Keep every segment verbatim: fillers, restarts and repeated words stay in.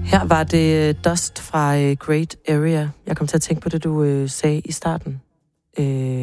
Her var det Dust fra Great Area. Jeg kom til at tænke på det, du øh, sagde i starten. Øh,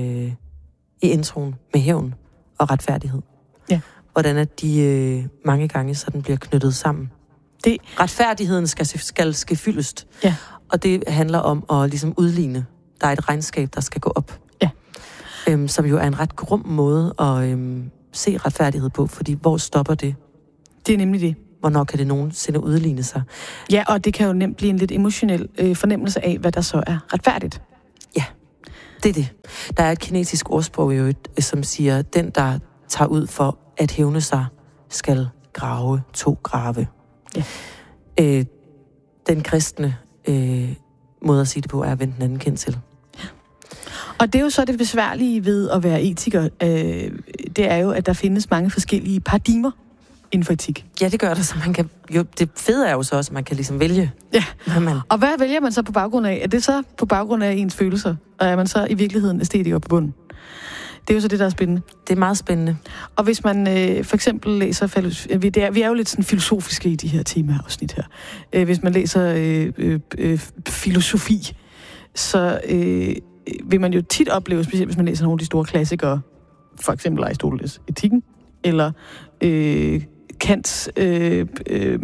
I introen med hævn og retfærdighed. Ja. Hvordan at de øh, mange gange sådan bliver knyttet sammen. Det... Retfærdigheden skal, skal ske fyldest. Ja. Og det handler om at ligesom udligne. Der er et regnskab, der skal gå op. Ja. Øhm, som jo er en ret grum måde at øhm, se retfærdighed på, fordi hvor stopper det? Det er nemlig det. Hvornår kan det nogensinde udligne sig? Ja, og det kan jo nemt blive en lidt emotionel øh, fornemmelse af, hvad der så er retfærdigt. Ja, det er det. Der er et kinesisk ordsprog jo, som siger, den, der tager ud for at hævne sig, skal grave to grave. Ja. Øh, den kristne øh, måde at sige det på, er at vende den anden kind til. Ja. Og det er jo så det besværlige ved at være etiker. Øh, det er jo, at der findes mange forskellige paradigmer inden for etik. Ja, det gør det, så man kan jo, det fede er jo så også, at man kan ligesom vælge. Ja, hvad man... og hvad vælger man så på baggrund af? Er det så på baggrund af ens følelser? Og er man så i virkeligheden æstetiker på bunden? Det er jo så det, der er spændende. Det er meget spændende. Og hvis man øh, for eksempel læser... Vi, det er, vi er jo lidt sådan filosofiske i de her temaafsnit her. Øh, hvis man læser øh, øh, øh, filosofi, så øh, vil man jo tit opleve, specielt hvis man læser nogle af de store klassikere, for eksempel Aristoteles Etikken, eller øh, Kants... Øh, øh,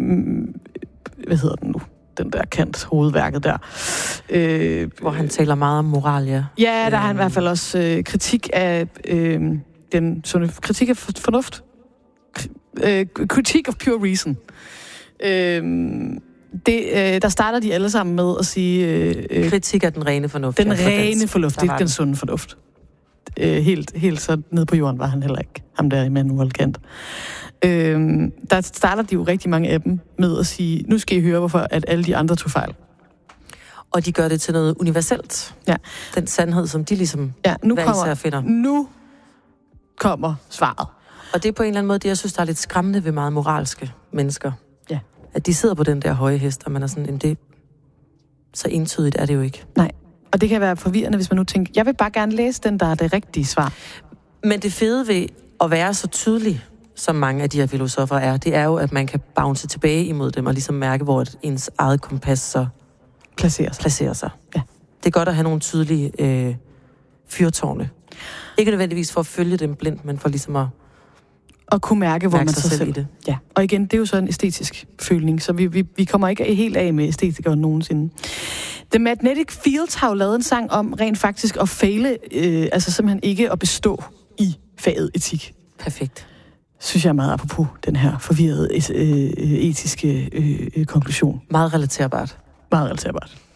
hvad hedder den nu? Den der Kants hovedværket der. Øh, Hvor han taler meget om moral, ja. Ja, der har han i hvert fald også øh, kritik af øh, den sunde... Kritik af fornuft. Øh, kritik of pure reason. Øh, det, øh, der starter de alle sammen med at sige... Øh, kritik af den rene fornuft. Den rene fornuft, det er den sunde fornuft. Øh, helt, helt så ned på jorden var han heller ikke. Ham der Immanuel Kant. Øhm, der starter de jo rigtig mange af dem med at sige, nu skal I høre, hvorfor at alle de andre tog fejl. Og de gør det til noget universelt. Ja. Den sandhed, som de ligesom ja, nu hver kommer, især finder. Nu kommer svaret. Og det er på en eller anden måde det, jeg synes, der er lidt skræmmende ved meget moralske mennesker. Ja. At de sidder på den der høje hest, og man er sådan, det så entydigt er det jo ikke. Nej, og det kan være forvirrende, hvis man nu tænker, jeg vil bare gerne læse den, der er det rigtige svar. Men det fede ved at være så tydelig, som mange af de her filosofer er, det er jo, at man kan bounce tilbage imod dem, og ligesom mærke, hvor ens eget kompas så placerer sig. Placerer sig. Ja. Det er godt at have nogle tydelige øh, fyrtårne. Ikke nødvendigvis for at følge dem blindt, men for ligesom at og kunne mærke, hvor mærke man så selv, selv i det. Ja. Og igen, det er jo så en æstetisk følning, så vi, vi, vi kommer ikke helt af med æstetikere nogensinde. The Magnetic Fields har jo lavet en sang om rent faktisk at fejle, øh, altså simpelthen ikke at bestå i faget etik. Perfekt. Synes jeg er meget apropos den her forvirrede øh, etiske øh, øh, konklusion. Meget relaterbart. Meget relaterbart.